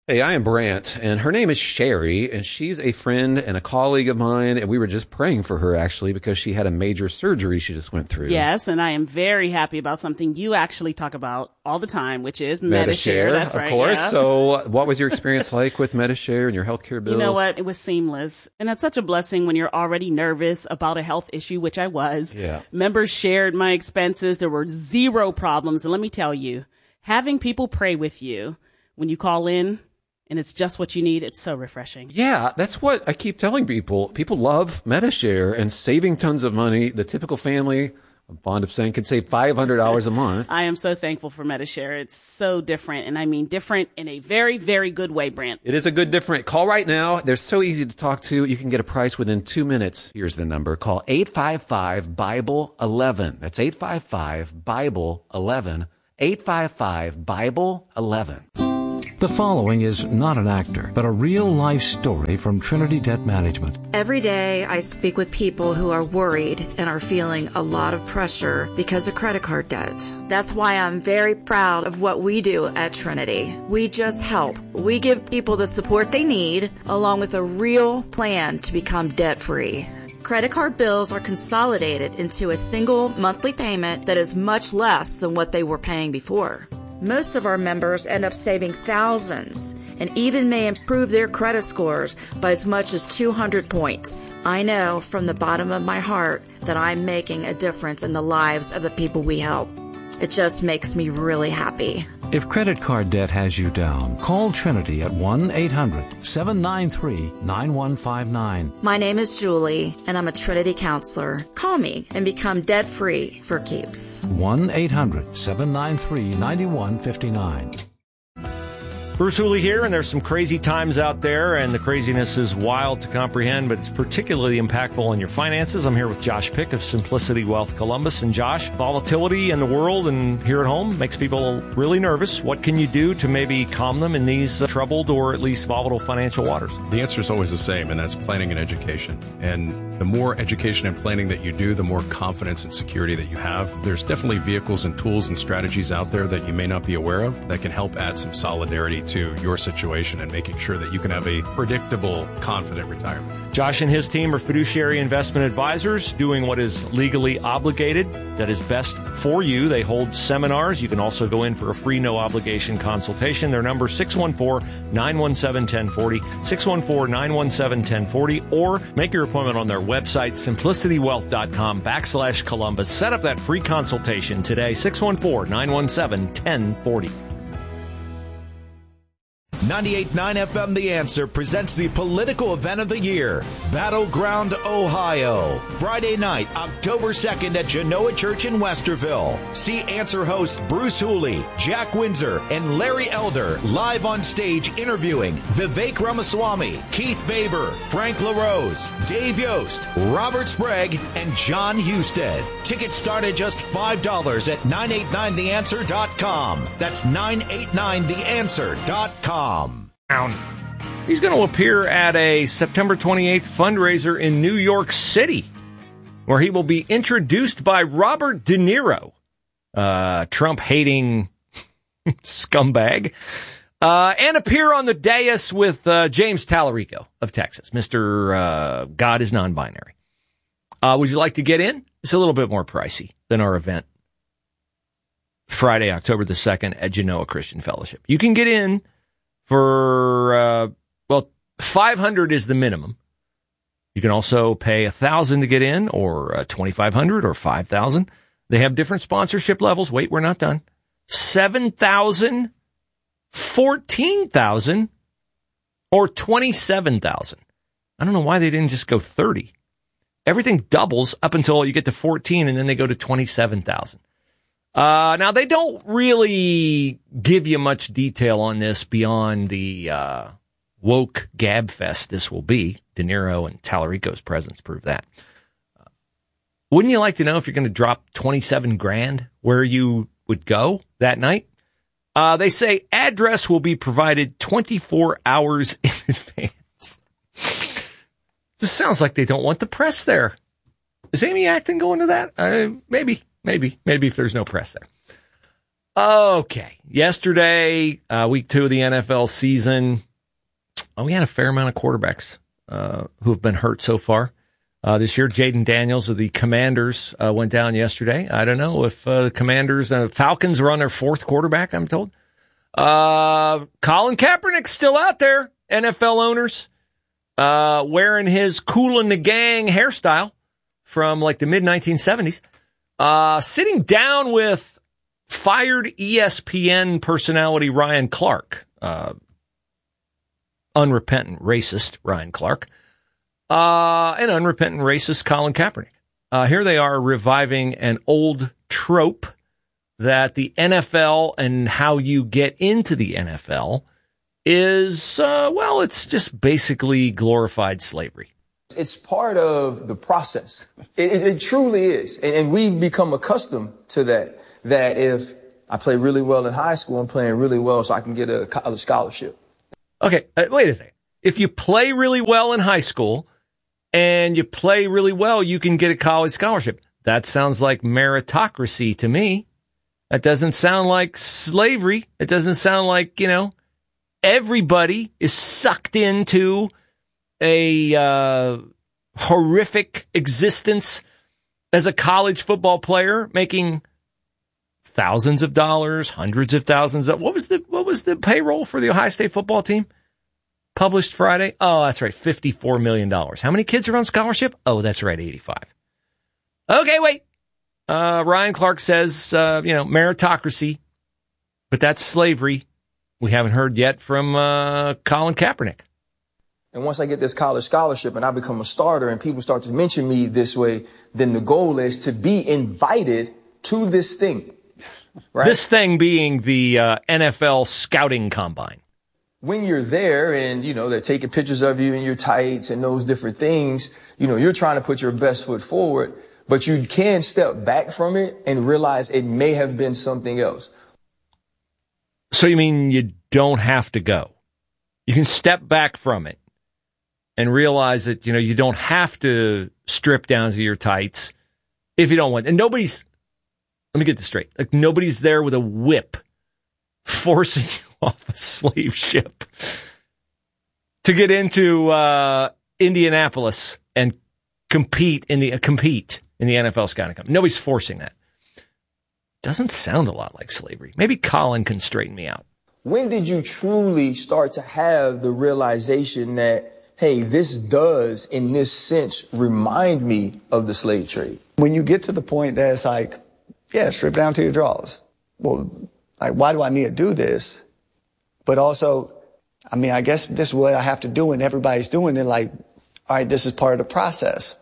Hey, I am Brant, and her name is Sherry, and she's a friend and a colleague of mine, and we were just praying for her, actually, because she had a major surgery she just went through. Yes, and I am very happy about something you actually talk about all the time, which is Medi-Share. That's right. Of course. Yeah. So what was your experience like with Medi-Share and your healthcare bills? You know what? It was seamless. And that's such a blessing when you're already nervous about a health issue, which I was. Yeah. Members shared my expenses. There were zero problems. And let me tell you, having people pray with you when you call in, and it's just what you need, it's so refreshing. Yeah, that's what I keep telling people. People love Medi-Share and saving tons of money. The typical family, I'm fond of saying, can save $500 a month. I am so thankful for Medi-Share. It's so different, and I mean different in a very, very good way, Brant. It is a good different. Call right now. They're so easy to talk to. You can get a price within 2 minutes. Here's the number. Call 855-BIBLE-11. That's 855-BIBLE-11. 855-BIBLE-11. The following is not an actor, but a real-life story from Trinity Debt Management. Every day I speak with people who are worried and are feeling a lot of pressure because of credit card debt. That's why I'm very proud of what we do at Trinity. We just help. We give people the support they need, along with a real plan to become debt-free. Credit card bills are consolidated into a single monthly payment that is much less than what they were paying before. Most of our members end up saving thousands and even may improve their credit scores by as much as 200 points. I know from the bottom of my heart that I'm making a difference in the lives of the people we help. It just makes me really happy. If credit card debt has you down, call Trinity at 1-800-793-9159. My name is Julie, and I'm a Trinity counselor. Call me and become debt-free for keeps. 1-800-793-9159. Bruce Hooley here, and there's some crazy times out there, and the craziness is wild to comprehend, but it's particularly impactful on your finances. I'm here with Josh Pick of Simplicity Wealth Columbus. And Josh, volatility in the world and here at home makes people really nervous. What can you do to maybe calm them in these troubled or at least volatile financial waters? The answer is always the same, and that's planning and education. And the more education and planning that you do, the more confidence and security that you have. There's definitely vehicles and tools and strategies out there that you may not be aware of that can help add some solidarity to your situation and making sure that you can have a predictable, confident retirement. Josh and his team are fiduciary investment advisors doing what is legally obligated that is best for you. They hold seminars. You can also go in for a free no-obligation consultation. Their number is 614-917-1040, 614-917-1040, or make your appointment on their website, simplicitywealth.com/Columbus. Set up that free consultation today, 614-917-1040. 98.9 FM The Answer presents the political event of the year, Battleground, Ohio. Friday night, October 2nd at Genoa Church in Westerville. See Answer hosts Bruce Hooley, Jack Windsor, and Larry Elder live on stage interviewing Vivek Ramaswamy, Keith Baber, Frank LaRose, Dave Yost, Robert Sprague, and John Husted. Tickets start at just $5 at 989theanswer.com. That's 989theanswer.com. He's going to appear at a September 28th fundraiser in New York City, where he will be introduced by Robert De Niro, Trump-hating scumbag, and appear on the dais with James Tallarico of Texas, Mr. God is non-binary. Would you like to get in? It's a little bit more pricey than our event Friday, October the 2nd at Genoa Christian Fellowship. You can get in for, $500 is the minimum. You can also pay $1,000 to get in, or $2,500 or $5,000. They have different sponsorship levels. Wait, we're not done. $7,000, $14,000, or $27,000. I don't know why they didn't just go 30. Everything doubles up until you get to 14, and then they go to 27,000. Now, they don't really give you much detail on this beyond the woke gab fest this will be. De Niro and Tallarico's presence prove that. Wouldn't you like to know if you're going to drop $27,000 where you would go that night? They say address will be provided 24 hours in advance. This sounds like they don't want the press there. Is Amy Acton going to that? Maybe if there's no press there. Okay. Yesterday, week 2 of the NFL season, we had a fair amount of quarterbacks who have been hurt so far. This year, Jaden Daniels of the Commanders went down yesterday. I don't know if the Commanders, Falcons are on their 4th quarterback, I'm told. Colin Kaepernick's still out there, NFL owners, wearing his Kool and the Gang hairstyle from like the mid-1970s, sitting down with fired ESPN personality Ryan Clark, unrepentant racist Ryan Clark, and unrepentant racist Colin Kaepernick. Here they are reviving an old trope that the NFL and how you get into the NFL is, it's just basically glorified slavery. It's part of the process. It truly is. And we've become accustomed to that if I play really well in high school, I'm playing really well so I can get a college scholarship. Okay, wait a second. If you play really well in high school and you play really well, you can get a college scholarship. That sounds like meritocracy to me. That doesn't sound like slavery. It doesn't sound like, everybody is sucked into a horrific existence as a college football player, making thousands of dollars, hundreds of thousands. What was the payroll for the Ohio State football team? Published Friday. Oh, that's right, $54 million. How many kids are on scholarship? Oh, that's right, 85. Okay, wait. Ryan Clark says, meritocracy, but that's slavery. We haven't heard yet from Colin Kaepernick. And once I get this college scholarship and I become a starter and people start to mention me this way, then the goal is to be invited to this thing. Right? This thing being the NFL scouting combine. When you're there and, they're taking pictures of you in your tights and those different things, you're trying to put your best foot forward, but you can step back from it and realize it may have been something else. So you mean you don't have to go? You can step back from it and realize that, you don't have to strip down to your tights if you don't want. And let me get this straight. Like nobody's there with a whip forcing you off a slave ship to get into Indianapolis and compete in the NFL scouting company. Nobody's forcing that. Doesn't sound a lot like slavery. Maybe Colin can straighten me out. When did you truly start to have the realization that, hey, this does, in this sense, remind me of the slave trade? When you get to the point that it's like, yeah, strip down to your drawers. Well, like, why do I need to do this? But also, I guess this is what I have to do and everybody's doing it. Like, all right, this is part of the process.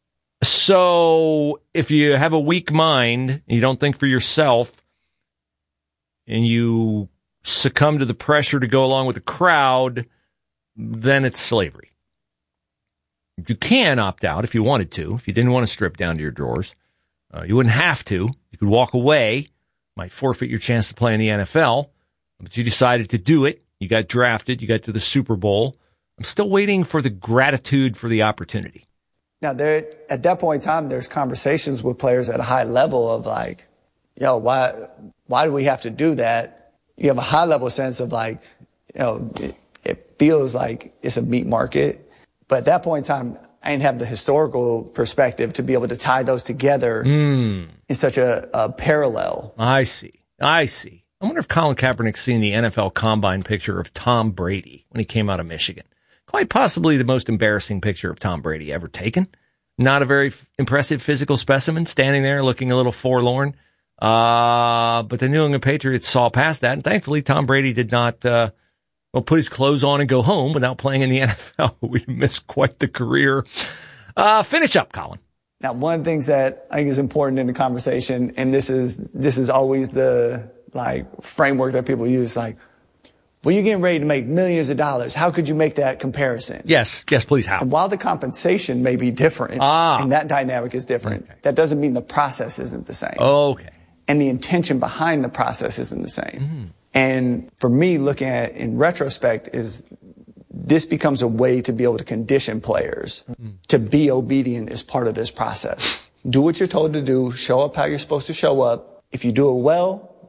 So if you have a weak mind, you don't think for yourself, and you succumb to the pressure to go along with the crowd, then it's slavery. You can opt out if you wanted to. If you didn't want to strip down to your drawers, you wouldn't have to. You could walk away, might forfeit your chance to play in the NFL, but you decided to do it. You got drafted. You got to the Super Bowl. I'm still waiting for the gratitude for the opportunity. Now, at that point in time, there's conversations with players at a high level of like, why do we have to do that? You have a high level sense of like, it feels like it's a meat market. But at that point in time, I didn't have the historical perspective to be able to tie those together in such a parallel. I see. I wonder if Colin Kaepernick's seen the NFL Combine picture of Tom Brady when he came out of Michigan. Quite possibly the most embarrassing picture of Tom Brady ever taken. Not a very impressive physical specimen, standing there looking a little forlorn. But the New England Patriots saw past that, and thankfully Tom Brady did not put his clothes on and go home without playing in the NFL. We missed quite the career. Finish up, Colin. Now, one of the things that I think is important in the conversation, and this is always the framework that people use, like, well, you're getting ready to make millions of dollars. How could you make that comparison? Yes, please, how? And while the compensation may be different, and that dynamic is different, that doesn't mean the process isn't the same. Okay. And the intention behind the process isn't the same. And for me, looking at it in retrospect, is this becomes a way to be able to condition players to be obedient as part of this process. Do what you're told to do, show up how you're supposed to show up. If you do it well,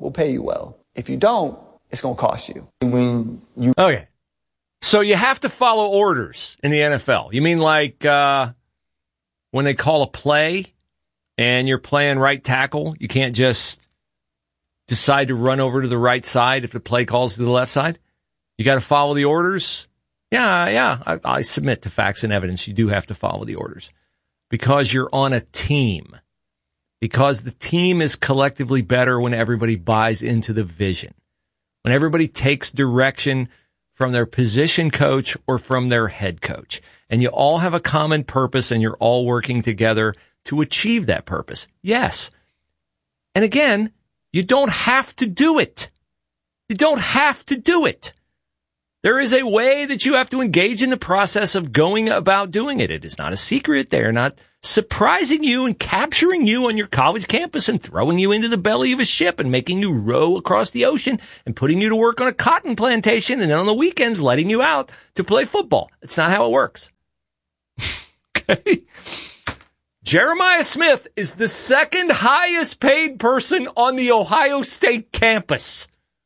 we'll pay you well. If you don't, it's going to cost you. Okay. So you have to follow orders in the NFL. You mean like when they call a play and you're playing right tackle, you can't just decide to run over to the right side if the play calls to the left side? You got to follow the orders? Yeah. I submit to facts and evidence. You do have to follow the orders because you're on a team. Because the team is collectively better when everybody buys into the vision. When everybody takes direction from their position coach or from their head coach. And you all have a common purpose and you're all working together to achieve that purpose. Yes. And again, you don't have to do it. You don't have to do it. There is a way that you have to engage in the process of going about doing it. It is not a secret. They are not surprising you and capturing you on your college campus and throwing you into the belly of a ship and making you row across the ocean and putting you to work on a cotton plantation and then on the weekends letting you out to play football. It's not how it works. Okay. Jeremiah Smith is the second highest paid person on the Ohio State campus.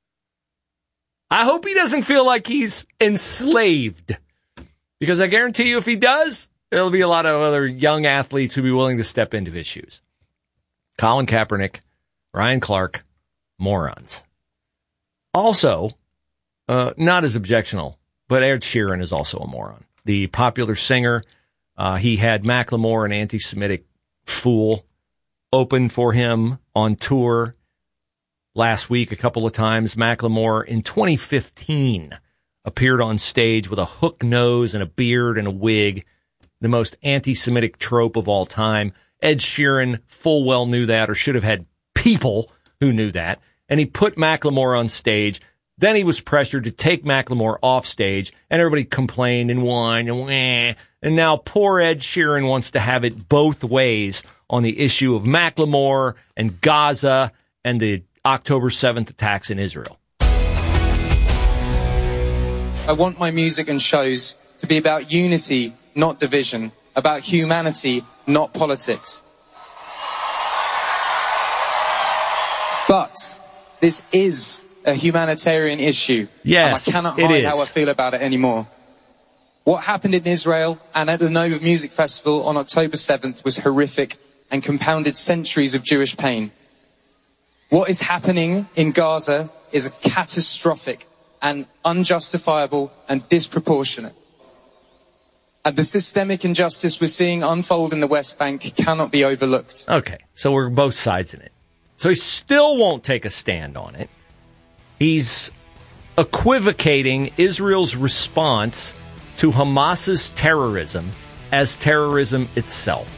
I hope he doesn't feel like he's enslaved, because I guarantee you if he does, there'll be a lot of other young athletes who'll be willing to step into his shoes. Colin Kaepernick, Ryan Clark, morons. Also, not as objectionable, but Ed Sheeran is also a moron. The popular singer, he had Macklemore, an anti-Semitic fool, open for him on tour last week a couple of times. Macklemore in 2015 appeared on stage with a hook nose and a beard and a wig, the most anti-Semitic trope of all time. Ed Sheeran full well knew that, or should have had people who knew that, and he put Macklemore on stage. Then he was pressured to take Macklemore off stage, and everybody complained and whined and wah. And now poor Ed Sheeran wants to have it both ways on the issue of Macklemore and Gaza and the October 7th attacks in Israel. I want my music and shows to be about unity, not division, about humanity, not politics. But this is a humanitarian issue. Yes, and I cannot hide how I feel about it anymore. What happened in Israel and at the Nova Music Festival on October 7th was horrific and compounded centuries of Jewish pain. What is happening in Gaza is a catastrophic and unjustifiable and disproportionate. And the systemic injustice we're seeing unfold in the West Bank cannot be overlooked. Okay, so we're both sides in it. So he still won't take a stand on it. He's equivocating Israel's response to Hamas's terrorism as terrorism itself.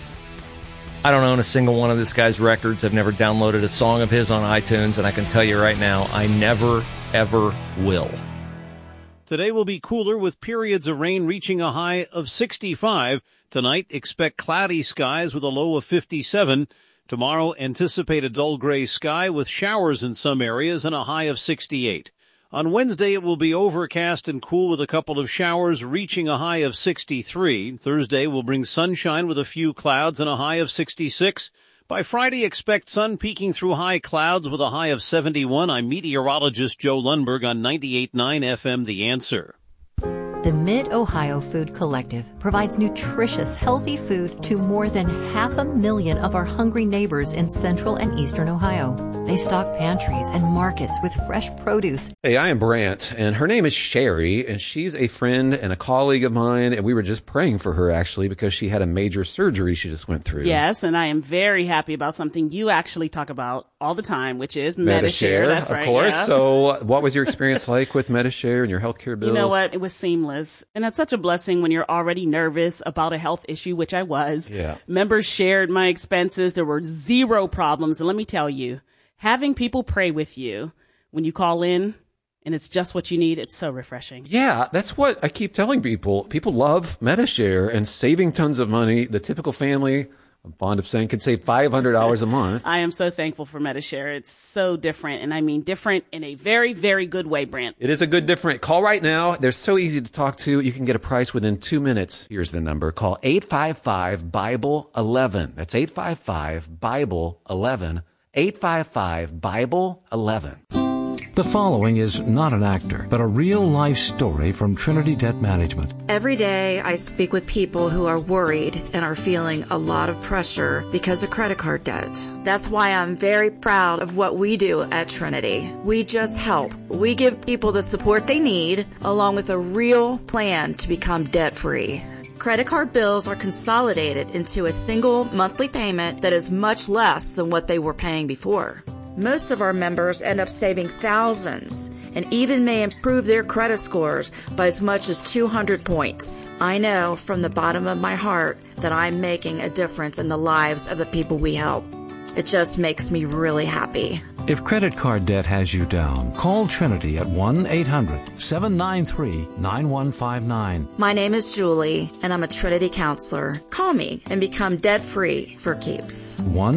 I don't own a single one of this guy's records. I've never downloaded a song of his on iTunes, and I can tell you right now, I never, ever will. Today will be cooler with periods of rain reaching a high of 65. Tonight, expect cloudy skies with a low of 57. Tomorrow, anticipate a dull gray sky with showers in some areas and a high of 68. On Wednesday, it will be overcast and cool with a couple of showers, reaching a high of 63. Thursday will bring sunshine with a few clouds and a high of 66. By Friday, expect sun peeking through high clouds with a high of 71. I'm meteorologist Joe Lundberg on 98.9 FM The Answer. The Mid-Ohio Food Collective provides nutritious, healthy food to more than 500,000 of our hungry neighbors in central and eastern Ohio. They stock pantries and markets with fresh produce. Hey, I am Brant, and her name is Sherry, and she's a friend and a colleague of mine, and we were just praying for her, actually, because she had a major surgery she just went through. Yes, and I am very happy about something you actually talk about all the time, which is Medi-Share. That's right, of course. Yeah. So what was your experience like with Medi-Share and your healthcare bills? You know what? It was seamless. And that's such a blessing when you're already nervous about a health issue, which I was. Yeah. Members shared my expenses. There were zero problems. And let me tell you, having people pray with you when you call in and it's just what you need, it's so refreshing. Yeah, that's what I keep telling people. People love Medi-Share and saving tons of money. The typical family, I'm fond of saying, can save $500 a month. I am so thankful for Medi-Share. It's so different, and I mean different in a very, very good way, Brant. It is a good different. Call right now. They're so easy to talk to. You can get a price within 2 minutes. Here's the number. Call 855-BIBLE-11. That's 855-BIBLE-11. 855-BIBLE-11. The following is not an actor, but a real-life story from Trinity Debt Management. Every day I speak with people who are worried and are feeling a lot of pressure because of credit card debt. That's why I'm very proud of what we do at Trinity. We just help. We give people the support they need, along with a real plan to become debt-free. Credit card bills are consolidated into a single monthly payment that is much less than what they were paying before. Most of our members end up saving thousands and even may improve their credit scores by as much as 200 points. I know from the bottom of my heart that I'm making a difference in the lives of the people we help. It just makes me really happy. If credit card debt has you down, call Trinity at 1-800-793-9159. My name is Julie, and I'm a Trinity counselor. Call me and become debt-free for keeps.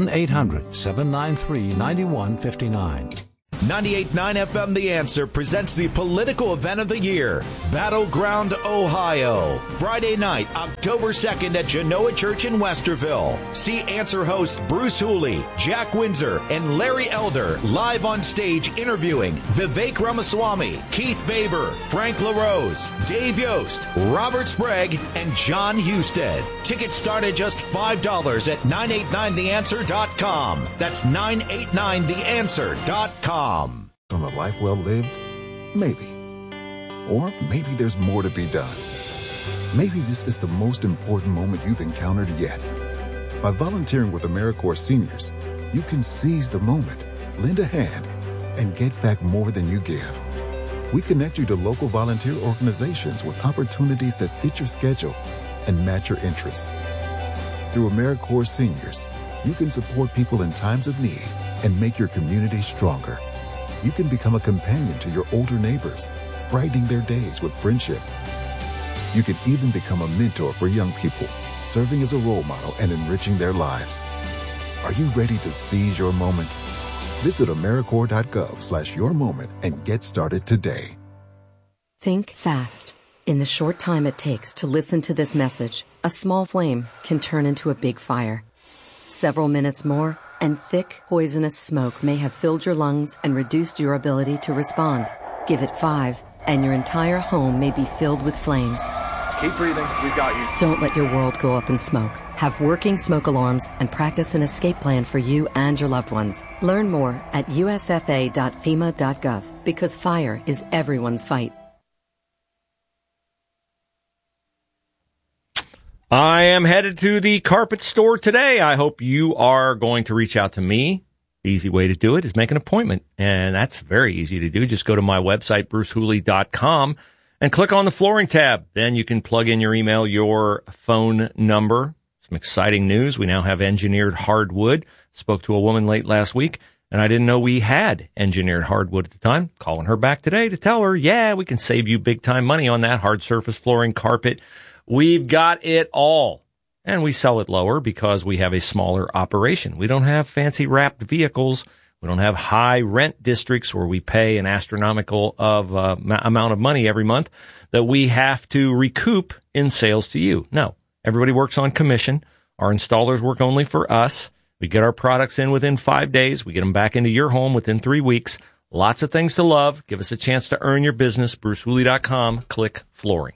1-800-793-9159. 98.9 FM The Answer presents the political event of the year, Battleground, Ohio. Friday night, October 2nd at Genoa Church in Westerville. See Answer hosts Bruce Hooley, Jack Windsor, and Larry Elder live on stage interviewing Vivek Ramaswamy, Keith Baber, Frank LaRose, Dave Yost, Robert Sprague, and John Husted. Tickets start at just $5 at 989theanswer.com. That's 989theanswer.com. On a life well lived? Maybe. Or maybe there's more to be done. Maybe this is the most important moment you've encountered yet. By volunteering with AmeriCorps Seniors, you can seize the moment, lend a hand, and get back more than you give. We connect you to local volunteer organizations with opportunities that fit your schedule and match your interests. Through AmeriCorps Seniors, you can support people in times of need and make your community stronger. You can become a companion to your older neighbors, brightening their days with friendship. You can even become a mentor for young people, serving as a role model and enriching their lives. Are you ready to seize your moment? Visit AmeriCorps.gov/yourmoment and get started today. Think fast. In the short time it takes to listen to this message, a small flame can turn into a big fire. Several minutes more, and thick, poisonous smoke may have filled your lungs and reduced your ability to respond. Give it 5, and your entire home may be filled with flames. Keep breathing. We've got you. Don't let your world go up in smoke. Have working smoke alarms and practice an escape plan for you and your loved ones. Learn more at usfa.fema.gov, because fire is everyone's fight. I am headed to the carpet store today. I hope you are going to reach out to me. The easy way to do it is make an appointment, and that's very easy to do. Just go to my website, brucehooley.com, and click on the flooring tab. Then you can plug in your email, your phone number. Some exciting news. We now have engineered hardwood. Spoke to a woman late last week, and I didn't know we had engineered hardwood at the time. Calling her back today to tell her, yeah, we can save you big time money on that hard surface flooring, carpet. We've got it all. And we sell it lower because we have a smaller operation. We don't have fancy wrapped vehicles. We don't have high rent districts where we pay an astronomical amount of money every month that we have to recoup in sales to you. No, everybody works on commission. Our installers work only for us. We get our products in within 5 days. We get them back into your home within 3 weeks. Lots of things to love. Give us a chance to earn your business. BruceHooley.com. Click flooring.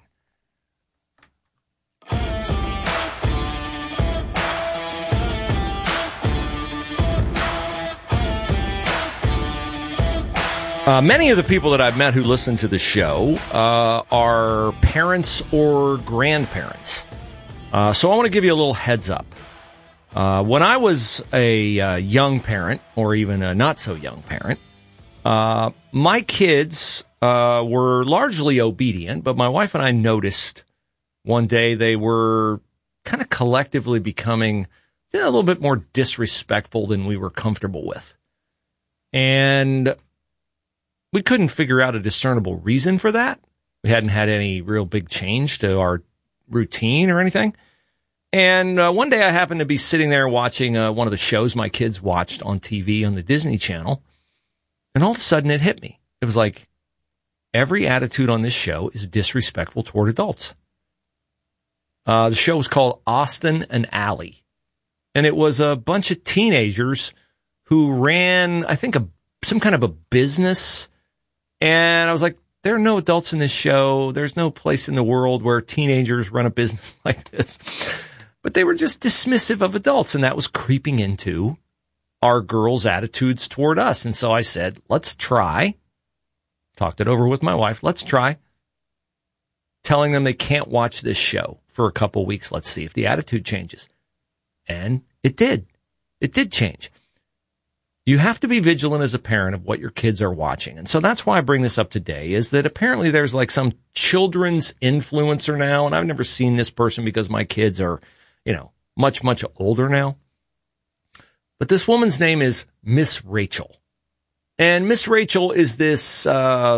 Many of the people that I've met who listen to the show are parents or grandparents. So I want to give you a little heads up. When I was a young parent, or even a not-so-young parent, my kids were largely obedient, but my wife and I noticed one day they were kind of collectively becoming a little bit more disrespectful than we were comfortable with. And we couldn't figure out a discernible reason for that. We hadn't had any real big change to our routine or anything. And one day I happened to be sitting there watching one of the shows my kids watched on TV on the Disney Channel. And all of a sudden it hit me. It was like, every attitude on this show is disrespectful toward adults. The show was called Austin and Ally. And it was a bunch of teenagers who ran, I think, some kind of a business. And I was like, there are no adults in this show. There's no place in the world where teenagers run a business like this. But they were just dismissive of adults, and that was creeping into our girls' attitudes toward us. And so I said, let's try. Talked it over with my wife. Let's try telling them they can't watch this show for a couple weeks. Let's see if the attitude changes. And it did. It did change. You have to be vigilant as a parent of what your kids are watching. And so that's why I bring this up today, is that apparently there's like some children's influencer now, and I've never seen this person because my kids are, much, much older now. But this woman's name is Miss Rachel. And Miss Rachel is this,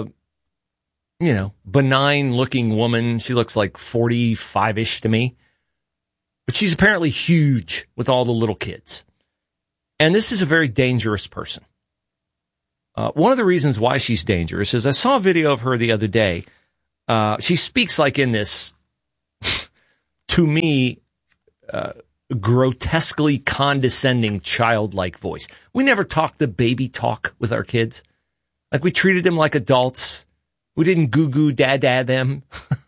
benign-looking woman. She looks like 45-ish to me. But she's apparently huge with all the little kids. And this is a very dangerous person. One of the reasons why she's dangerous is I saw a video of her the other day. She speaks like in this, to me, grotesquely condescending, childlike voice. We never talked the baby talk with our kids. Like, we treated them like adults. We didn't goo-goo dada them.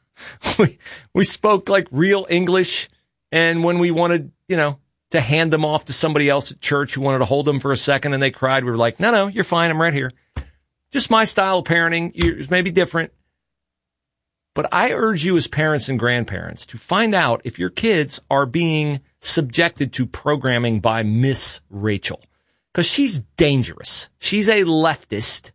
we spoke like real English. And when we wanted, to hand them off to somebody else at church who wanted to hold them for a second and they cried, we were like, no, you're fine. I'm right here. Just my style of parenting. Yours may be different. But I urge you as parents and grandparents to find out if your kids are being subjected to programming by Miss Rachel. Because she's dangerous. She's a leftist.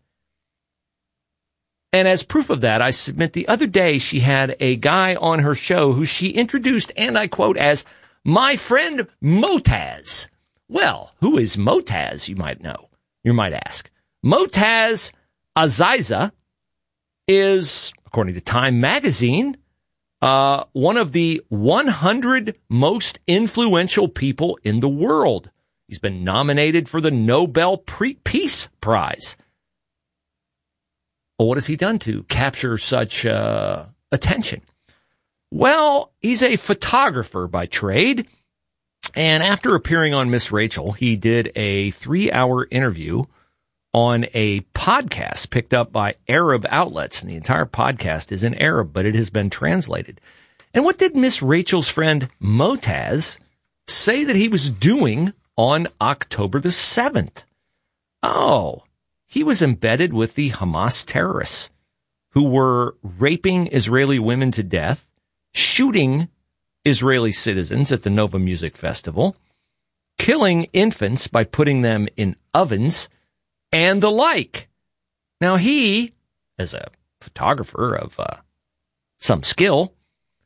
And as proof of that, I submit the other day she had a guy on her show who she introduced, and I quote, as my friend Motaz. Well, who is Motaz, you might know. You might ask. Motaz Aziza is, according to Time magazine, one of the 100 most influential people in the world. He's been nominated for the Nobel Peace Prize. Well, what has he done to capture such attention? Well, he's a photographer by trade. And after appearing on Miss Rachel, he did a 3-hour interview on a podcast picked up by Arab outlets. And the entire podcast is in Arab, but it has been translated. And what did Miss Rachel's friend Motaz say that he was doing on October the 7th? Oh, he was embedded with the Hamas terrorists who were raping Israeli women to death, shooting Israeli citizens at the Nova Music Festival, killing infants by putting them in ovens, and the like. Now he, as a photographer of some skill,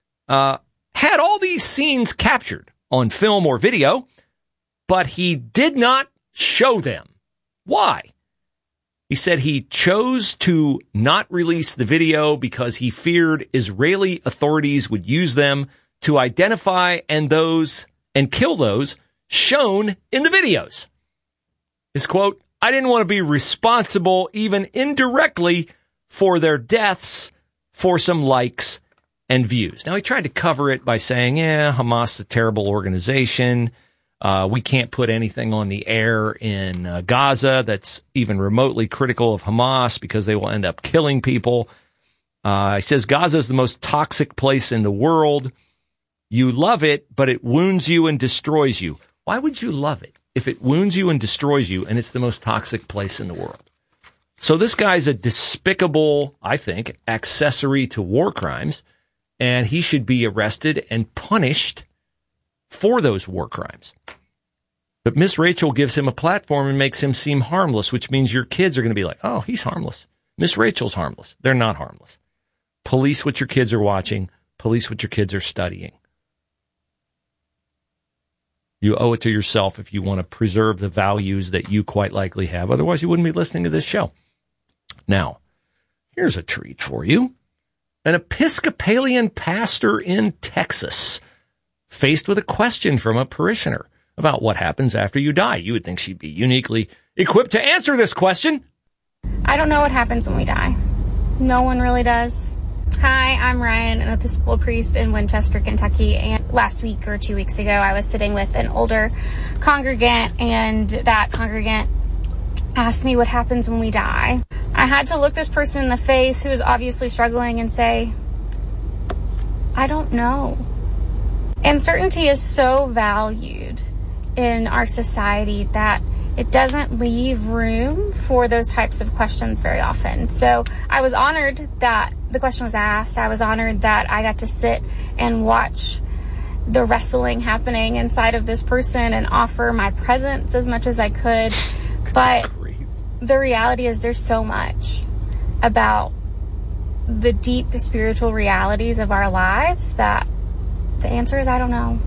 had all these scenes captured on film or video, but he did not show them. Why? He said he chose to not release the video because he feared Israeli authorities would use them to identify and kill those shown in the videos. His quote, I didn't want to be responsible, even indirectly, for their deaths for some likes and views. Now, he tried to cover it by saying, Hamas is a terrible organization. We can't put anything on the air in Gaza that's even remotely critical of Hamas because they will end up killing people. He says Gaza is the most toxic place in the world. You love it, but it wounds you and destroys you. Why would you love it if it wounds you and destroys you and it's the most toxic place in the world? So this guy's a despicable, I think, accessory to war crimes, and he should be arrested and punished for those war crimes. But Miss Rachel gives him a platform and makes him seem harmless, which means your kids are going to be like, oh, he's harmless. Miss Rachel's harmless. They're not harmless. Police what your kids are watching. Police what your kids are studying. You owe it to yourself if you want to preserve the values that you quite likely have. Otherwise, you wouldn't be listening to this show. Now, here's a treat for you. An Episcopalian pastor in Texas faced with a question from a parishioner about what happens after you die. You would think she'd be uniquely equipped to answer this question. I don't know what happens when we die. No one really does. Hi, I'm Ryan, an Episcopal priest in Winchester, Kentucky, and last week or 2 weeks ago, I was sitting with an older congregant, and that congregant asked me what happens when we die. I had to look this person in the face who was obviously struggling and say, I don't know. And certainty is so valued in our society that it doesn't leave room for those types of questions very often. So I was honored that the question was asked. I was honored that I got to sit and watch the wrestling happening inside of this person and offer my presence as much as I could. But the reality is there's so much about the deep spiritual realities of our lives that the answer is I don't know.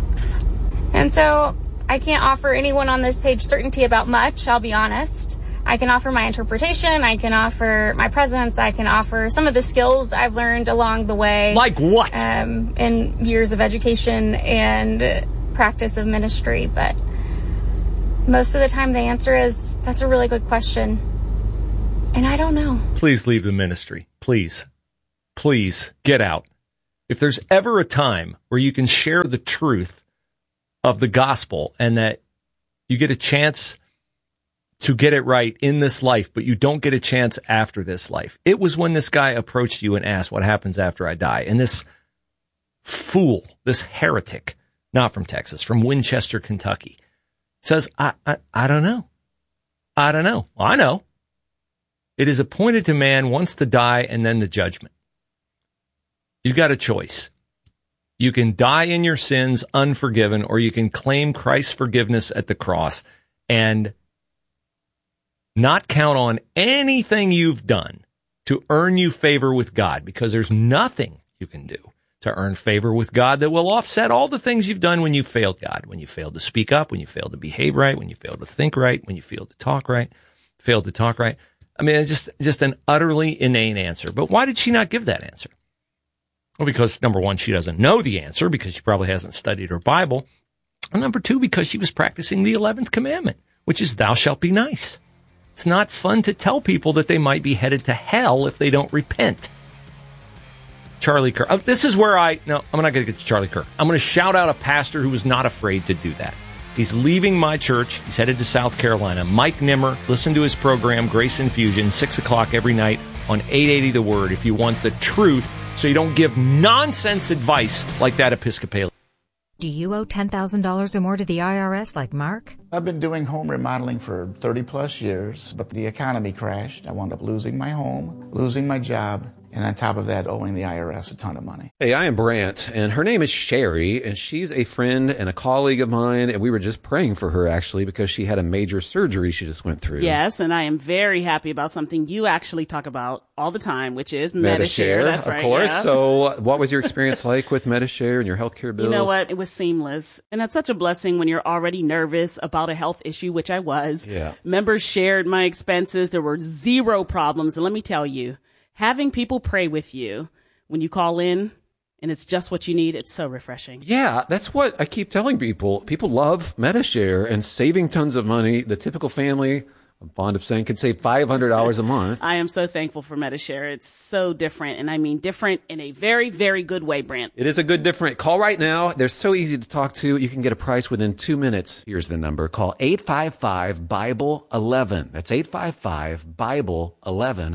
And so I can't offer anyone on this page certainty about much, I'll be honest. I can offer my interpretation, I can offer my presence, I can offer some of the skills I've learned along the way. Like what? In years of education and practice of ministry. But most of the time the answer is, that's a really good question. And I don't know. Please leave the ministry. Please. Please get out. If there's ever a time where you can share the truth of the gospel and that you get a chance to get it right in this life, but you don't get a chance after this life. It was when this guy approached you and asked, what happens after I die? And this fool, this heretic, not from Texas, from Winchester, Kentucky, says, I don't know. I don't know. Well, I know. It is appointed to man once to die and then the judgment. You've got a choice. You can die in your sins unforgiven, or you can claim Christ's forgiveness at the cross and not count on anything you've done to earn you favor with God, because there's nothing you can do to earn favor with God that will offset all the things you've done when you failed God, when you failed to speak up, when you failed to behave right, when you failed to think right, when you failed to talk right. I mean, it's just an utterly inane answer. But why did she not give that answer? Well, because, number one, she doesn't know the answer because she probably hasn't studied her Bible. And number two, because she was practicing the 11th commandment, which is thou shalt be nice. It's not fun to tell people that they might be headed to hell if they don't repent. Charlie Kirk. This is where I'm not going to get to Charlie Kirk. I'm going to shout out a pastor who was not afraid to do that. He's leaving my church. He's headed to South Carolina. Mike Nimmer. Listen to his program, Grace Infusion, 6 o'clock every night on 880 The Word if you want the truth, so you don't give nonsense advice like that Episcopalian. Do you owe $10,000 or more to the IRS like Mark? I've been doing home remodeling for 30 plus years, but the economy crashed. I wound up losing my home, losing my job, and on top of that, owing the IRS a ton of money. Hey, I am Brant, and her name is Sherry, and she's a friend and a colleague of mine, and we were just praying for her, actually, because she had a major surgery she just went through. Yes, and I am very happy about something you actually talk about all the time, which is Medi-Share. That's right. Of course. Yeah. So what was your experience like with Medi-Share and your healthcare bills? You know what? It was seamless. And that's such a blessing when you're already nervous about a health issue, which I was. Yeah. Members shared my expenses. There were zero problems. And let me tell you, having people pray with you when you call in and it's just what you need, it's so refreshing. Yeah, that's what I keep telling people. People love Medi-Share and saving tons of money. The typical family, I'm fond of saying, can save $500 a month. I am so thankful for Medi-Share. It's so different, and I mean different in a very, very good way, Brant. It is a good different. Call right now. They're so easy to talk to. You can get a price within 2 minutes. Here's the number. Call 855-BIBLE-11. That's 855-BIBLE-11.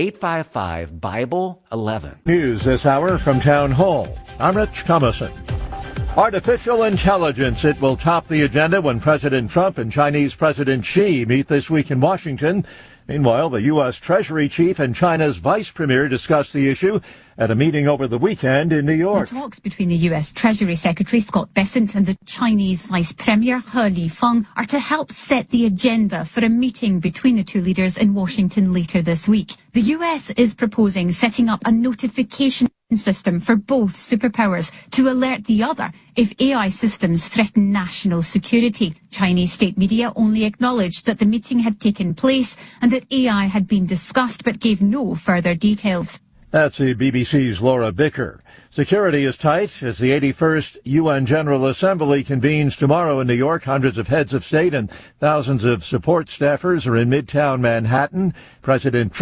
855-BIBLE-11. News this hour from Town Hall. I'm Rich Thomason. Artificial intelligence, it will top the agenda when President Trump and Chinese President Xi meet this week in Washington. Meanwhile, the U.S. Treasury Chief and China's Vice Premier discussed the issue at a meeting over the weekend in New York. The talks between the U.S. Treasury Secretary Scott Bessent and the Chinese Vice Premier He Lifeng are to help set the agenda for a meeting between the two leaders in Washington later this week. The U.S. is proposing setting up a notification system for both superpowers to alert the other if AI systems threaten national security. Chinese state media only acknowledged that the meeting had taken place and that AI had been discussed but gave no further details. That's the BBC's Laura Bicker. Security is tight as the 81st UN General Assembly convenes tomorrow in New York. Hundreds of heads of state and thousands of support staffers are in Midtown Manhattan. President Trump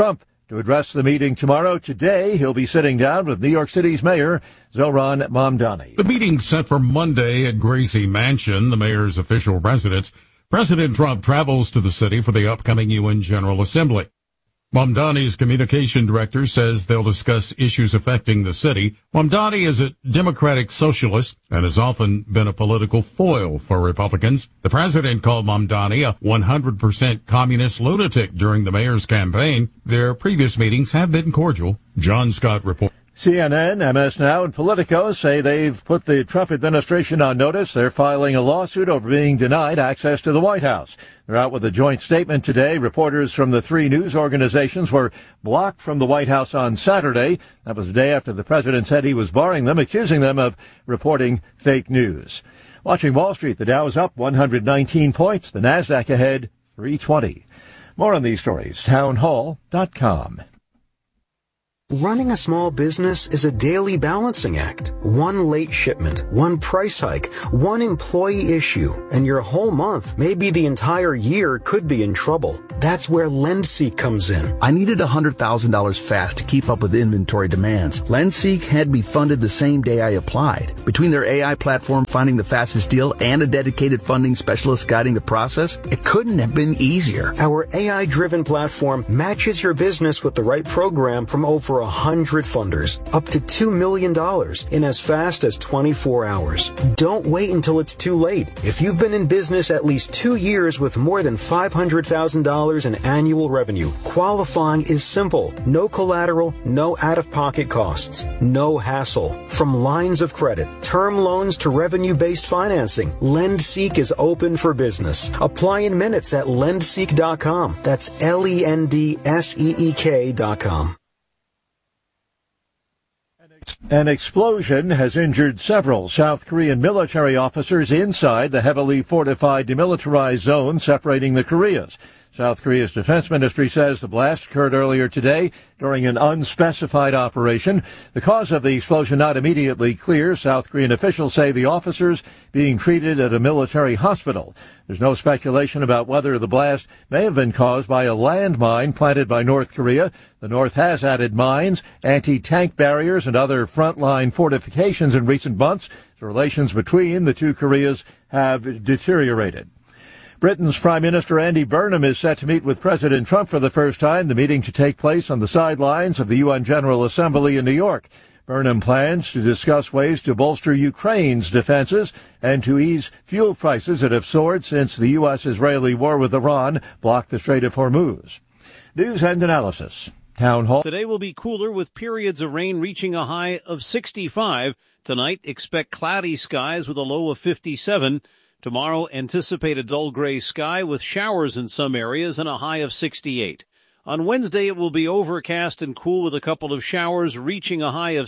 To address the meeting tomorrow, today he'll be sitting down with New York City's Mayor Zohran Mamdani. The meeting's set for Monday at Gracie Mansion, the mayor's official residence. President Trump travels to the city for the upcoming UN General Assembly. Mamdani's communication director says they'll discuss issues affecting the city. Mamdani is a Democratic socialist and has often been a political foil for Republicans. The president called Mamdani a 100% communist lunatic during the mayor's campaign. Their previous meetings have been cordial. John Scott reports. CNN, MS Now, and Politico say they've put the Trump administration on notice. They're filing a lawsuit over being denied access to the White House. They're out with a joint statement today. Reporters from the three news organizations were blocked from the White House on Saturday. That was the day after the president said he was barring them, accusing them of reporting fake news. Watching Wall Street, the Dow is up 119 points. The Nasdaq ahead 320. More on these stories, townhall.com. Running a small business is a daily balancing act. One late shipment, one price hike, one employee issue, and your whole month, maybe the entire year, could be in trouble. That's where LendSeek comes in. I needed $100,000 fast to keep up with inventory demands. LendSeek had me funded the same day I applied. Between their AI platform finding the fastest deal and a dedicated funding specialist guiding the process, it couldn't have been easier. Our AI-driven platform matches your business with the right program from over 100 funders, up to $2 million in as fast as 24 hours. Don't wait until it's too late. If you've been in business at least 2 years with more than $500,000 in annual revenue, qualifying is simple. No collateral, no out-of-pocket costs, no hassle. From lines of credit, term loans to revenue-based financing, LendSeek is open for business. Apply in minutes at lendseek.com. That's LENDSEEK.com. An explosion has injured several South Korean military officers inside the heavily fortified demilitarized zone separating the Koreas. South Korea's defense ministry says the blast occurred earlier today during an unspecified operation. The cause of the explosion not immediately clear. South Korean officials say the officers being treated at a military hospital. There's no speculation about whether the blast may have been caused by a landmine planted by North Korea. The North has added mines, anti-tank barriers, and other frontline fortifications in recent months. The relations between the two Koreas have deteriorated. Britain's Prime Minister Andy Burnham is set to meet with President Trump for the first time, the meeting to take place on the sidelines of the UN General Assembly in New York. Burnham plans to discuss ways to bolster Ukraine's defenses and to ease fuel prices that have soared since the U.S.-Israeli war with Iran blocked the Strait of Hormuz. News and analysis. Town Hall. Today will be cooler with periods of rain reaching a high of 65. Tonight, expect cloudy skies with a low of 57. Tomorrow, anticipate a dull gray sky with showers in some areas and a high of 68. On Wednesday, it will be overcast and cool with a couple of showers, reaching a high of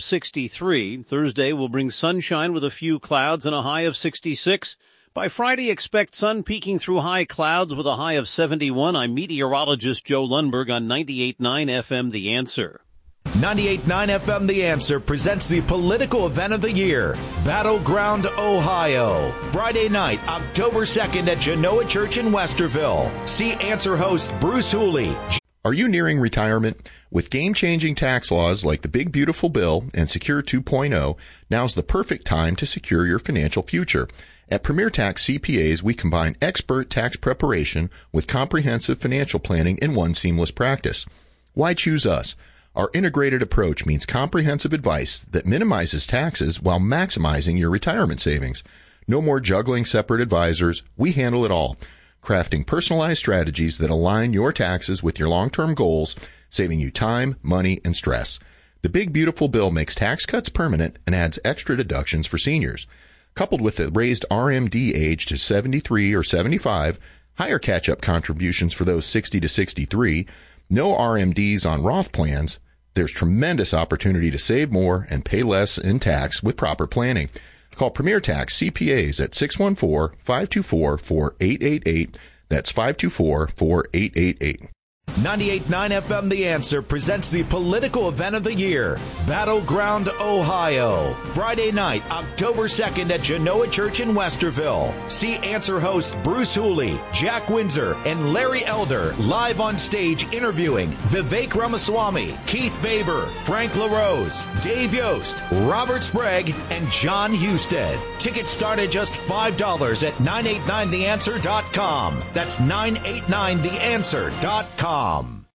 63. Thursday will bring sunshine with a few clouds and a high of 66. By Friday, expect sun peeking through high clouds with a high of 71. I'm meteorologist Joe Lundberg on 98.9 FM The Answer. 98.9 FM The Answer presents the political event of the year, Battleground, Ohio. Friday night, October 2nd at Genoa Church in Westerville. See Answer host Bruce Hooley. Are you nearing retirement? With game-changing tax laws like the Big Beautiful Bill and Secure 2.0, now's the perfect time to secure your financial future. At Premier Tax CPAs, we combine expert tax preparation with comprehensive financial planning in one seamless practice. Why choose us? Our integrated approach means comprehensive advice that minimizes taxes while maximizing your retirement savings. No more juggling separate advisors. We handle it all, crafting personalized strategies that align your taxes with your long-term goals, saving you time, money, and stress. The Big Beautiful Bill makes tax cuts permanent and adds extra deductions for seniors. Coupled with the raised RMD age to 73 or 75, higher catch-up contributions for those 60 to 63, no RMDs on Roth plans, there's tremendous opportunity to save more and pay less in tax with proper planning. Call Premier Tax CPAs at 614-524-4888. That's 524-4888. 98.9 FM The Answer presents the political event of the year, Battleground, Ohio. Friday night, October 2nd at Genoa Church in Westerville. See Answer hosts Bruce Hooley, Jack Windsor, and Larry Elder live on stage interviewing Vivek Ramaswamy, Keith Baber, Frank LaRose, Dave Yost, Robert Sprague, and John Husted. Tickets start at just $5 at 989theanswer.com. That's 989theanswer.com. From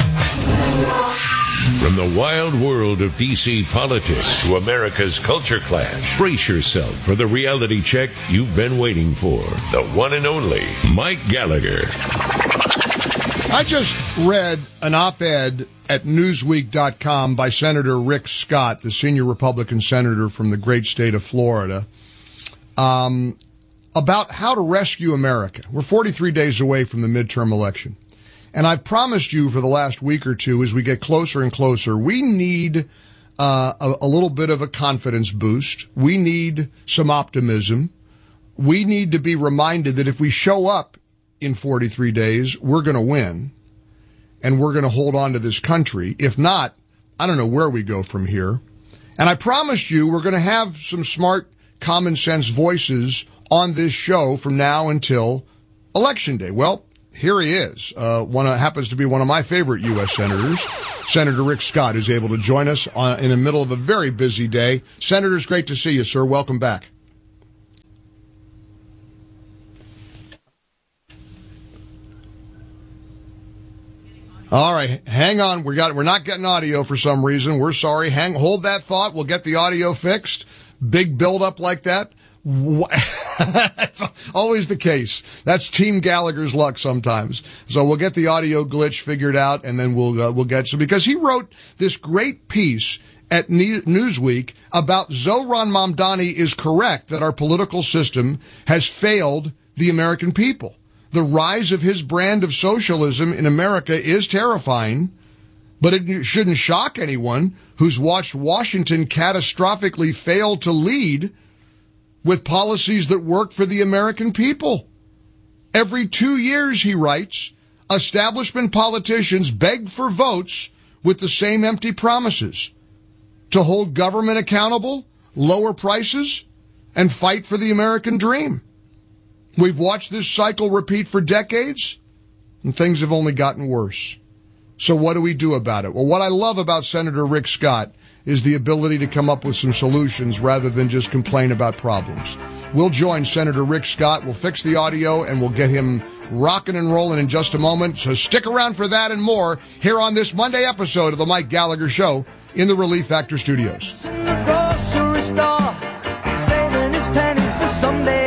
the wild world of D.C. politics to America's culture clash, brace yourself for the reality check you've been waiting for. The one and only Mike Gallagher. I just read an op-ed at Newsweek.com by Senator Rick Scott, the senior Republican senator from the great state of Florida, about how to rescue America. We're 43 days away from the midterm election. And I've promised you for the last week or two, as we get closer and closer, we need a little bit of a confidence boost. We need some optimism. We need to be reminded that if we show up in 43 days, we're going to win. And we're going to hold on to this country. If not, I don't know where we go from here. And I promised you we're going to have some smart, common sense voices on this show from now until Election Day. Well, here he is. Happens to be one of my favorite U.S. senators, Senator Rick Scott, who's able to join us in the middle of a very busy day. Senator, it's great to see you, sir. Welcome back. All right, hang on. We're not getting audio for some reason. We're sorry. Hold that thought. We'll get the audio fixed. Big build-up like that. That's always the case. That's Team Gallagher's luck sometimes. So we'll get the audio glitch figured out, and then we'll get to, because he wrote this great piece at Newsweek about Zohran Mamdani is correct that our political system has failed the American people. The rise of his brand of socialism in America is terrifying, but it shouldn't shock anyone who's watched Washington catastrophically fail to lead with policies that work for the American people. Every 2 years, he writes, establishment politicians beg for votes with the same empty promises to hold government accountable, lower prices, and fight for the American dream. We've watched this cycle repeat for decades, and things have only gotten worse. So what do we do about it? Well, what I love about Senator Rick Scott is the ability to come up with some solutions rather than just complain about problems. We'll join Senator Rick Scott. We'll fix the audio, and we'll get him rocking and rolling in just a moment. So stick around for that and more here on this Monday episode of the Mike Gallagher Show in the Relief Factor Studios. In the grocery store, saving his pennies for someday.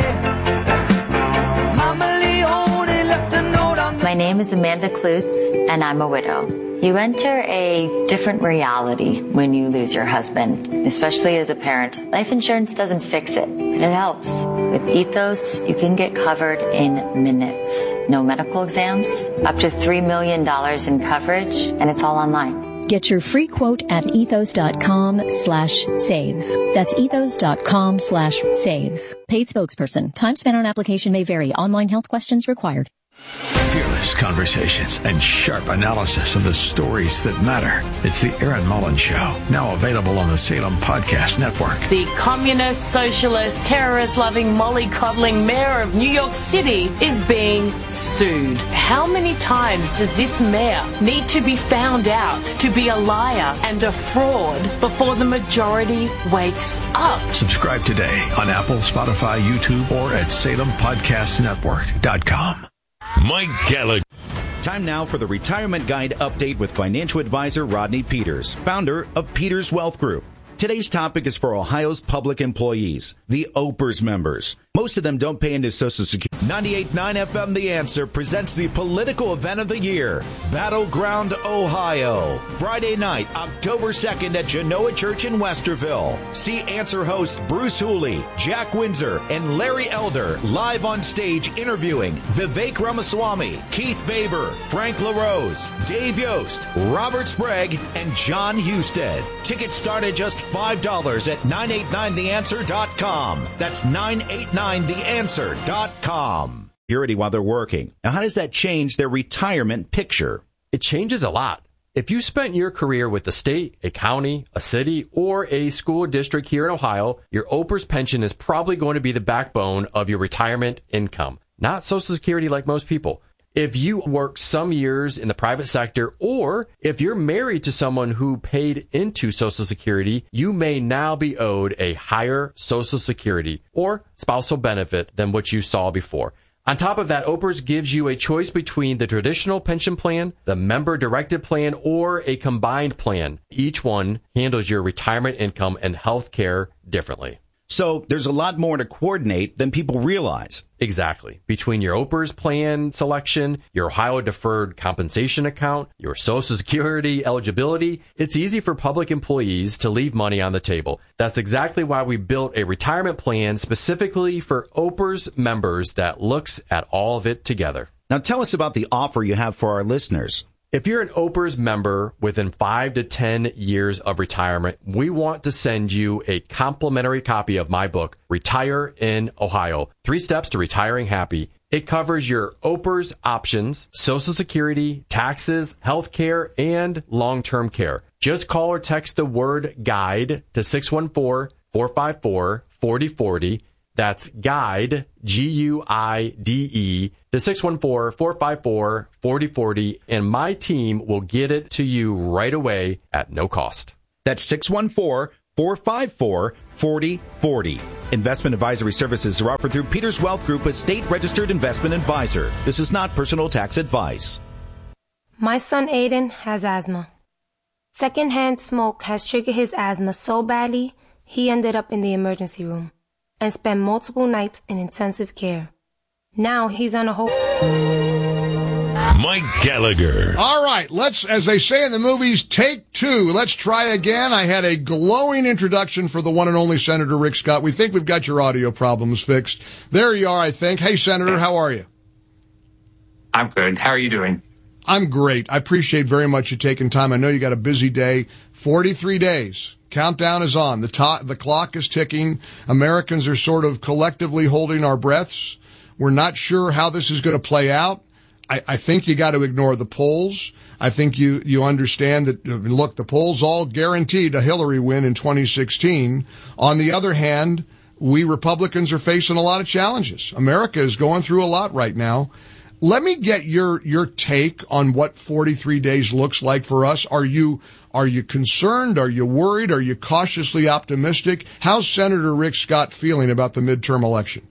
Mama Leone left a note on the... My name is Amanda Klutz, and I'm a widow. You enter a different reality when you lose your husband, especially as a parent. Life insurance doesn't fix it, but it helps. With Ethos, you can get covered in minutes. No medical exams, up to $3 million in coverage, and it's all online. Get your free quote at ethos.com/save. That's ethos.com/save. Paid spokesperson. Time spent on application may vary. Online health questions required. Fearless conversations and sharp analysis of the stories that matter. It's the Aaron Mullins Show, now available on the Salem Podcast Network. The communist, socialist, terrorist-loving, mollycoddling mayor of New York City is being sued. How many times does this mayor need to be found out to be a liar and a fraud before the majority wakes up? Subscribe today on Apple, Spotify, YouTube, or at SalemPodcastNetwork.com. Mike Gallagher. Time now for the Retirement Guide update with financial advisor Rodney Peters, founder of Peters Wealth Group. Today's topic is for Ohio's public employees, the OPERS members. Most of them don't pay into Social Security. 98.9 FM The Answer presents the political event of the year, Battleground, Ohio. Friday night, October 2nd at Genoa Church in Westerville. See Answer hosts Bruce Hooley, Jack Windsor, and Larry Elder live on stage interviewing Vivek Ramaswamy, Keith Baber, Frank LaRose, Dave Yost, Robert Sprague, and John Husted. Tickets start at just $5 at 989theanswer.com. That's 989theanswer.com. Security while they're working. Now, how does that change their retirement picture? It changes a lot. If you spent your career with the state, a county, a city, or a school district here in Ohio, your OPERS pension is probably going to be the backbone of your retirement income, not Social Security like most people. If you worked some years in the private sector, or if you're married to someone who paid into Social Security, you may now be owed a higher Social Security or spousal benefit than what you saw before. On top of that, OPERS gives you a choice between the traditional pension plan, the member-directed plan, or a combined plan. Each one handles your retirement income and health care differently. So there's a lot more to coordinate than people realize. Exactly. Between your OPERS plan selection, your Ohio Deferred Compensation Account, your Social Security eligibility, it's easy for public employees to leave money on the table. That's exactly why we built a retirement plan specifically for OPERS members that looks at all of it together. Now tell us about the offer you have for our listeners. If you're an OPERS member within 5 to 10 years of retirement, we want to send you a complimentary copy of my book, Retire in Ohio, 3 Steps to Retiring Happy. It covers your OPERS options, Social Security, taxes, health care, and long-term care. Just call or text the word GUIDE to 614-454-4040. That's GUIDE, G-U-I-D-E, to 614-454-4040, and my team will get it to you right away at no cost. That's 614-454-4040. Investment advisory services are offered through Peters Wealth Group, a state-registered investment advisor. This is not personal tax advice. My son Aiden has asthma. Secondhand smoke has triggered his asthma so badly, he ended up in the emergency room and spent multiple nights in intensive care. Now he's on a whole... Mike Gallagher. All right, let's, as they say in the movies, take 2. Let's try again. I had a glowing introduction for the one and only Senator Rick Scott. We think we've got your audio problems fixed. There you are, I think. Hey, Senator, how are you? I'm good. How are you doing? I'm great. I appreciate very much you taking time. I know you got a busy day. 43 days. Countdown is on. The clock is ticking. Americans are sort of collectively holding our breaths. We're not sure how this is going to play out. I think you got to ignore the polls. I think you understand that, look, the polls all guaranteed a Hillary win in 2016. On the other hand, we Republicans are facing a lot of challenges. America is going through a lot right now. Let me get your take on what 43 days looks like for us. Are you concerned? Are you worried? Are you cautiously optimistic? How's Senator Rick Scott feeling about the midterm election?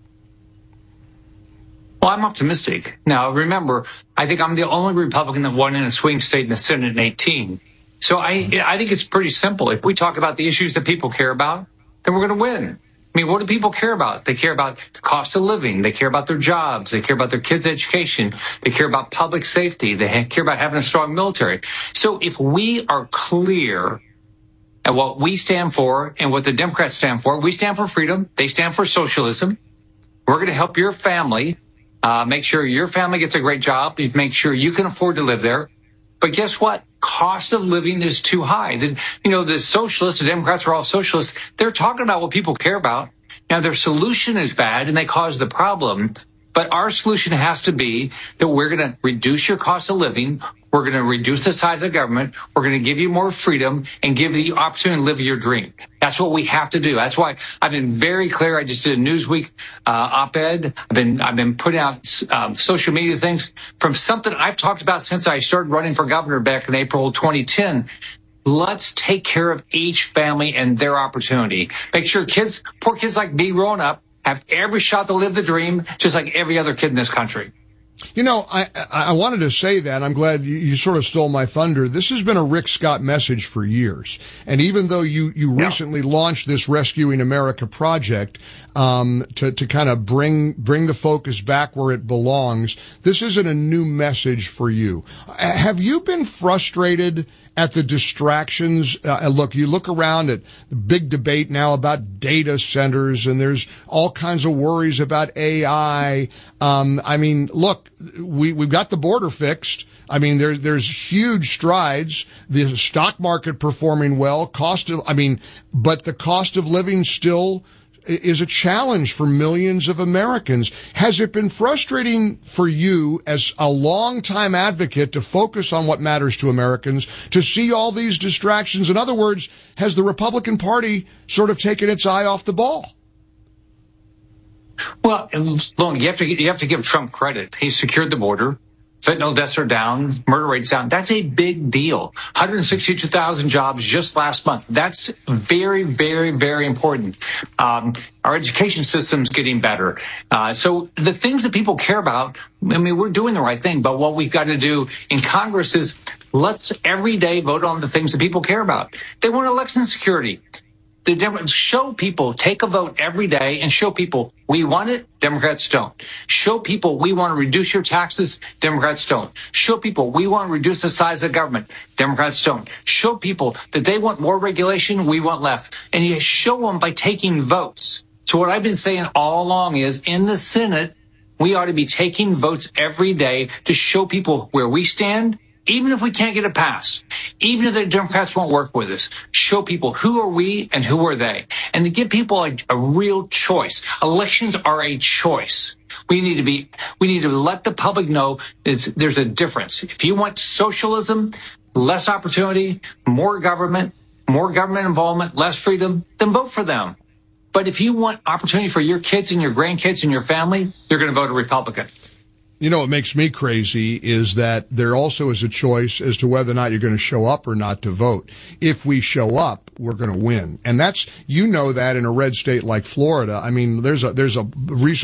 Well, I'm optimistic. Now, remember, I think I'm the only Republican that won in a swing state in the Senate in 2018. So I think it's pretty simple. If we talk about the issues that people care about, then we're going to win. I mean, what do people care about? They care about the cost of living. They care about their jobs. They care about their kids' education. They care about public safety. They care about having a strong military. So if we are clear at what we stand for and what the Democrats stand for, we stand for freedom. They stand for socialism. We're going to help your family, make sure your family gets a great job, make sure you can afford to live there. But guess what? Cost of living is too high. The socialists, the Democrats are all socialists. They're talking about what people care about. Now, their solution is bad and they cause the problem. But our solution has to be that we're going to reduce your cost of living. We're going to reduce the size of government. We're going to give you more freedom and give you the opportunity to live your dream. That's what we have to do. That's why I've been very clear. I just did a Newsweek op-ed. I've been putting out social media things from something I've talked about since I started running for governor back in April 2010. Let's take care of each family and their opportunity. Make sure poor kids like me growing up, have every shot to live the dream, just like every other kid in this country. You know, I wanted to say that. I'm glad you sort of stole my thunder. This has been a Rick Scott message for years. And even though you recently launched this Rescuing America project, to kind of bring the focus back where it belongs, this isn't a new message for you. Have you been frustrated at the distractions? Look, you look around at the big debate now about data centers, and there's all kinds of worries about AI. I mean, look, we've got the border fixed. I mean, there's huge strides. The stock market performing well. But the cost of living still is a challenge for millions of Americans. Has it been frustrating for you as a longtime advocate to focus on what matters to Americans, to see all these distractions? In other words, has the Republican Party sort of taken its eye off the ball? Well, look, you have to give Trump credit. He secured the border. Fentanyl deaths are down. Murder rates down. That's a big deal. 162,000 jobs just last month. That's very, very, very important. Our education system's getting better. So the things that people care about, I mean, we're doing the right thing. But what we've got to do in Congress is let's every day vote on the things that people care about. They want election security. The Democrats show people, take a vote every day and show people we want it, Democrats don't. Show people we want to reduce your taxes, Democrats don't. Show people we want to reduce the size of government, Democrats don't. Show people that they want more regulation, we want less. And you show them by taking votes. So what I've been saying all along is in the Senate, we ought to be taking votes every day to show people where we stand. Even if we can't get it passed, even if the Democrats won't work with us, show people who are we and who are they, and to give people a real choice. Elections are a choice. We need to let the public know there's a difference. If you want socialism, less opportunity, more government involvement, less freedom, then vote for them. But if you want opportunity for your kids and your grandkids and your family, you're going to vote a Republican. You know, what makes me crazy is that there also is a choice as to whether or not you're going to show up or not to vote. If we show up, we're going to win. And that's, you know, that in a red state like Florida. I mean, there's a recent